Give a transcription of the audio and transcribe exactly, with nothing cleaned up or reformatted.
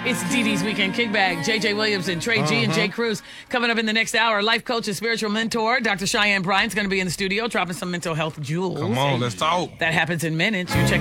It's Dee Dee's Weekend Kickback. J J Williams and Trey G and Jay Cruz coming up in the next hour. Life coach and spiritual mentor, Doctor Cheyenne Bryant's going to be in the studio dropping some mental health jewels. Come on, let's talk. That happens in minutes. You check